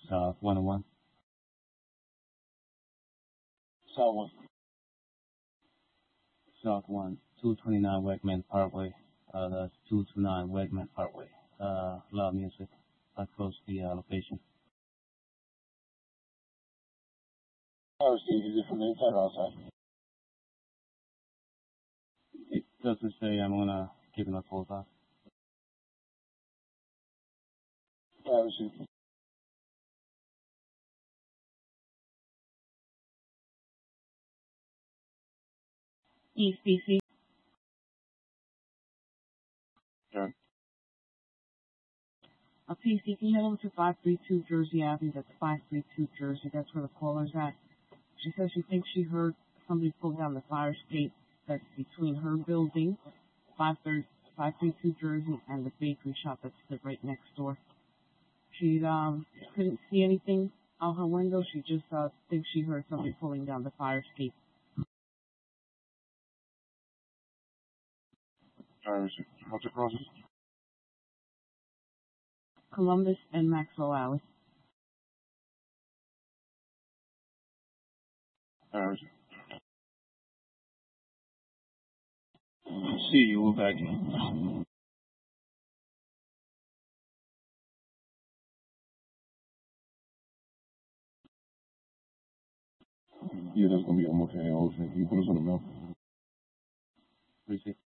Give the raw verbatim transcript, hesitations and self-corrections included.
South one oh one. South one. South one, two twenty-nine Wegman Parkway. Uh, that's two twenty-nine Wegman Parkway. Uh, loud music. I close the uh, location. I received. Is it from the inside or outside? It doesn't say. I'm gonna give him a full talk. I received. East D C. Sure. A P C, can you head over to five three two Jersey Avenue? That's five three two Jersey. That's where the caller's at. She says she thinks she heard somebody pull down the fire escape that's between her building, five three two Jersey, and the bakery shop that's right next door. She um, couldn't see anything out her window. She just uh, thinks she heard somebody pulling down the fire escape. I received. What's the process? Columbus and Maxwell Alley. I received. See you. We're back in. Yeah, that's gonna be almost okay. Can you put us on the map? Receive.